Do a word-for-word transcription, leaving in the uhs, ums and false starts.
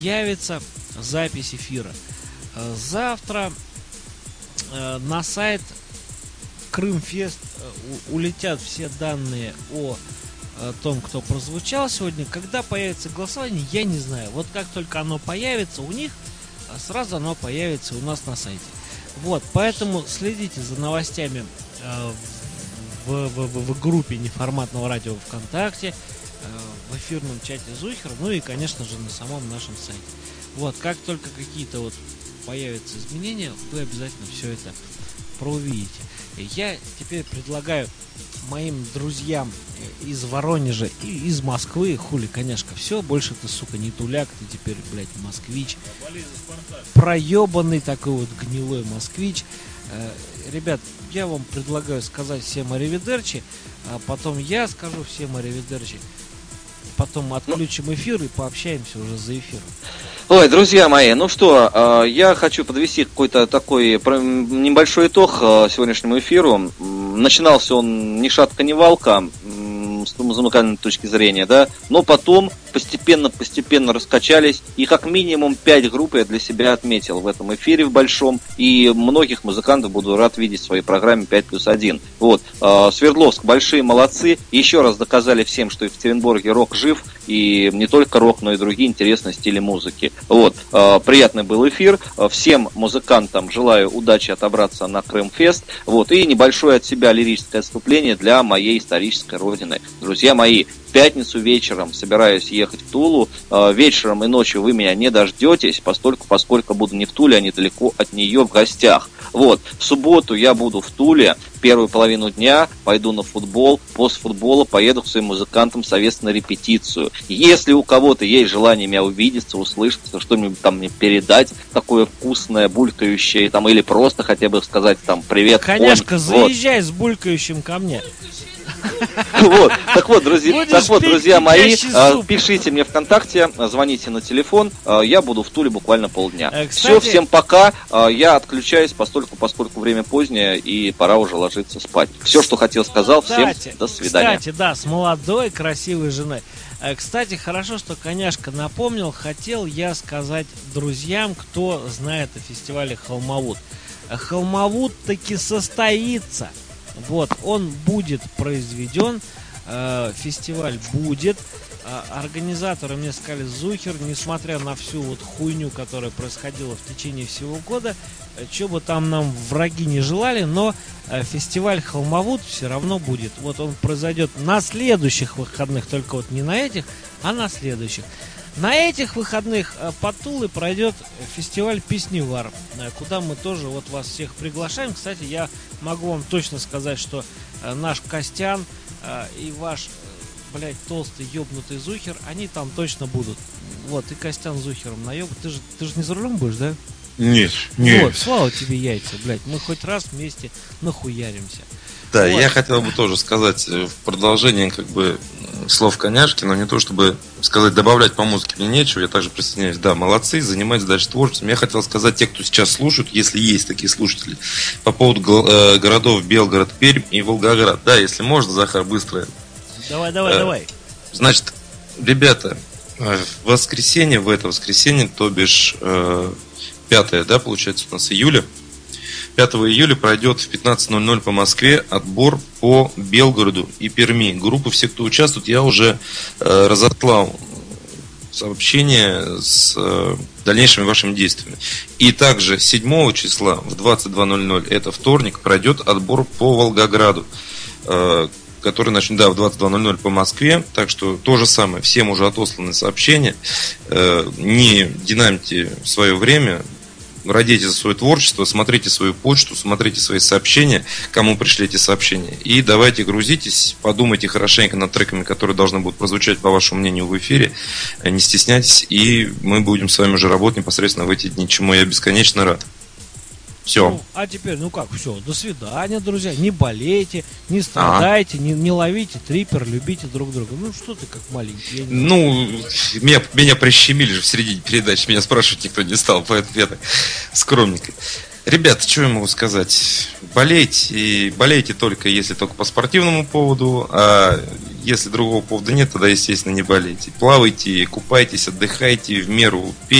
появится запись эфира. Завтра на сайт Крымфест улетят все данные о том, кто прозвучал сегодня. Когда появится голосование, я не знаю. Вот как только оно появится у них, сразу оно появится у нас на сайте. Вот, поэтому следите за новостями в, в, в, в группе Неформатного радио ВКонтакте, в эфирном чате Зухера, ну и, конечно же, на самом нашем сайте. Вот, как только какие-то вот появятся изменения, вы обязательно все это проувидите. Я теперь предлагаю моим друзьям из Воронежа и из Москвы, хули, конечно, все, больше ты, сука, не туляк, ты теперь, блядь, москвич, проебанный такой вот гнилой москвич. Ребят, я вам предлагаю сказать всем аривидерчи, а потом я скажу всем аривидерчи, потом отключим эфир и пообщаемся уже за эфиром. Ой, друзья мои, ну что, я хочу подвести какой-то такой небольшой итог сегодняшнему эфиру. Начинался он ни шатка, ни валка с музыкальной точки зрения, да, но потом постепенно-постепенно раскачались, и как минимум пять групп я для себя отметил в этом эфире в большом, и многих музыкантов буду рад видеть в своей программе пять плюс один. Вот, Свердловск, большие молодцы, еще раз доказали всем, что и в Екатеринбурге рок жив, и не только рок, но и другие интересные стили музыки. Вот, приятный был эфир, всем музыкантам желаю удачи отобраться на Крымфест, вот, и небольшое от себя лирическое отступление для моей исторической родины. Друзья мои, в пятницу вечером собираюсь ехать в Тулу. Вечером и ночью вы меня не дождетесь, поскольку, поскольку буду не в Туле, а недалеко от нее в гостях. Вот, в субботу я буду в Туле, первую половину дня пойду на футбол, после футбола поеду к своим музыкантам соответственно на репетицию. Если у кого-то есть желание меня увидеться, услышать, что-нибудь там мне передать, такое вкусное, булькающее, там, или просто хотя бы сказать там привет. Конечно, заезжай вот с булькающим ко мне. Вот, так вот, друзья, так вот, друзья мои, пишите мне ВКонтакте, звоните на телефон, я буду в Туле буквально полдня. Кстати, все, всем пока, я отключаюсь, поскольку, поскольку время позднее и пора уже ложиться спать. Все, что хотел, сказал, всем кстати, до свидания. Кстати, да, с молодой, красивой женой. Кстати, хорошо, что Коняшка напомнил, хотел я сказать друзьям, кто знает о фестивале Холмовут. Холмовут таки состоится. Вот, он будет произведен, э, фестиваль будет, э, организаторы мне сказали, Зухер, несмотря на всю вот хуйню, которая происходила в течение всего года, э, что бы там нам враги не желали, но э, фестиваль Холмовут все равно будет. Вот он произойдет на следующих выходных, только вот не на этих, а на следующих. На этих выходных под Тулой пройдет фестиваль Песневар, куда мы тоже вот вас всех приглашаем. Кстати, я могу вам точно сказать, что наш Костян и ваш, блядь, толстый ёбнутый Зухер, они там точно будут. Вот, и Костян с Зухером наёбан. Ты же, ты же не за рулем будешь, да? Нет, нет. Вот, слава тебе яйца, блядь. Мы хоть раз вместе нахуяримся. Да, вот. Я хотел бы тоже сказать в продолжение как бы слов Коняшки, но не то чтобы сказать, добавлять по музыке мне нечего, я также присоединяюсь. Да, молодцы, занимайтесь дальше творчеством. Я хотел сказать, те, кто сейчас слушают, если есть такие слушатели, по поводу э, городов Белгород, Пермь и Волгоград. Да, если можно, Захар, быстро. Давай, давай, э, давай. Значит, ребята, в воскресенье, в это воскресенье, то бишь э, пятое, да, получается у нас июля, пятого июля пройдет в пятнадцать ноль ноль по Москве отбор по Белгороду и Перми. Группы, все, кто участвует, я уже э, разослал сообщение с э, дальнейшими вашими действиями. И также седьмого числа в двадцать два ноль ноль, это вторник, пройдет отбор по Волгограду, э, который начнет, да, в двадцать два ноль ноль по Москве. Так что то же самое, всем уже отосланы сообщения. Э, не динамьте свое время. Радейте за свое творчество, смотрите свою почту, смотрите свои сообщения, кому пришли эти сообщения. И давайте грузитесь, подумайте хорошенько над треками, которые должны будут прозвучать, по вашему мнению, в эфире. Не стесняйтесь, и мы будем с вами уже работать непосредственно в эти дни, чему я бесконечно рад. Все. Ну, а теперь, ну как, все, до свидания, друзья. Не болейте, не страдайте, не, не ловите трипер, любите друг друга. Ну что ты как маленький. Ну, меня, меня прищемили же в середине передачи, меня спрашивать никто не стал, поэтому я так скромненько. Ребята, что я могу сказать? Болейте, и болейте только, если только по спортивному поводу, а если другого повода нет, тогда, естественно, не болейте. Плавайте, купайтесь, отдыхайте в меру, пейте.